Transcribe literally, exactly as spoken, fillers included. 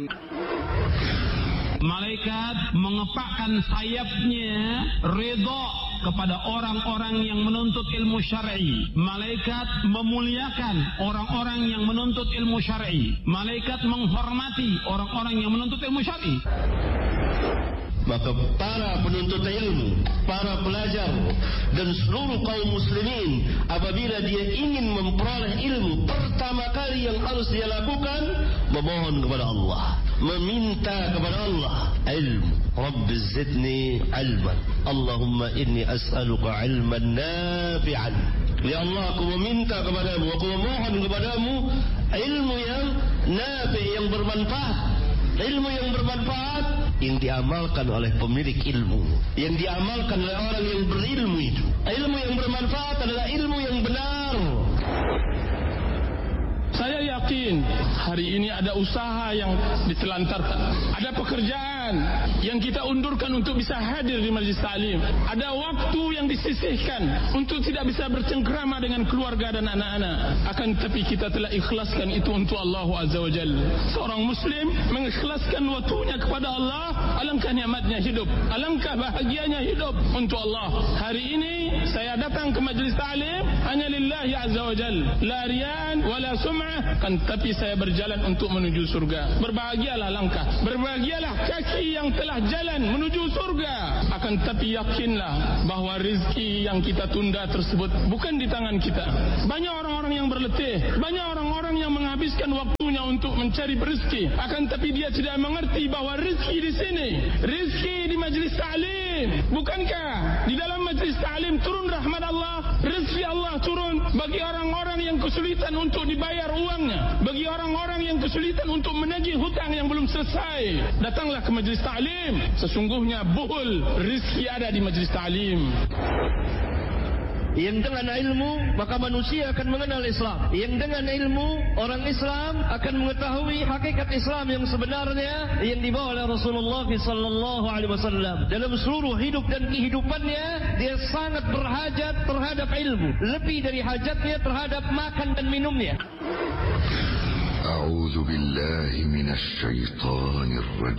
Malaikat mengepakkan sayapnya redha kepada orang-orang yang menuntut ilmu syar'i. Malaikat memuliakan orang-orang yang menuntut ilmu syar'i. Malaikat menghormati orang-orang yang menuntut ilmu syar'i. Maka para penuntut ilmu, para pelajar dan seluruh kaum muslimin, apabila dia ingin memperoleh ilmu, pertama kali yang harus dia lakukan memohon kepada Allah, meminta kepada Allah ilmu. Rabbi zidni ilman, Allahumma inni as'aluka ilman nafi'an. Ya Allah, aku meminta kepadamu, aku memohon kepadamu ilmu yang nafi', yang bermanfaat. Ilmu yang bermanfaat yang diamalkan oleh pemilik ilmu, yang diamalkan oleh orang yang berilmu itu. Ilmu yang bermanfaat adalah ilmu yang benar. Saya yakin hari ini ada usaha yang ditelantarkan, ada pekerjaan yang kita undurkan untuk bisa hadir di majlis taklim, ada waktu yang disisihkan untuk tidak bisa bercengkrama dengan keluarga dan anak-anak. Akan tetapi kita telah ikhlaskan itu untuk Allah Azza wa Jalla. Seorang Muslim mengikhlaskan waktunya kepada Allah. Alangkah nikmatnya hidup, alangkah bahagianya hidup untuk Allah. Hari ini saya datang ke majlis taklim hanya lillahi Azza wa Jalla, la riyan wala sum'ah, kan tapi saya berjalan untuk menuju surga. Berbahagialah langkah, berbahagialah kaki yang telah jalan menuju surga. Akan tapi yakinlah bahawa rezeki yang kita tunda tersebut bukan di tangan kita. Banyak orang-orang yang berletih, banyak orang-orang yang menghabiskan waktunya untuk mencari rezeki. Akan tapi dia tidak mengerti bahawa rezeki di sini, rezeki di majlis ta'lim. Bukankah di dalam majlis ta'lim turun rahmat Allah, rezeki Allah turun bagi orang-orang yang kesulitan untuk dibayar uangnya, bagi orang-orang yang kesulitan untuk menagih hutang yang belum selesai. Datanglah ke majlis ta'lim. Sesungguhnya buhul rezeki ada di majlis ta'lim. Yang dengan ilmu maka manusia akan mengenal Islam. Yang dengan ilmu orang Islam akan mengetahui hakikat Islam yang sebenarnya yang dibawa oleh Rasulullah sallallahu alaihi wasallam. Dalam seluruh hidup dan kehidupannya dia sangat berhajat terhadap ilmu, lebih dari hajatnya terhadap makan dan minumnya. A'udzu billahi minasy syaithanir rajim.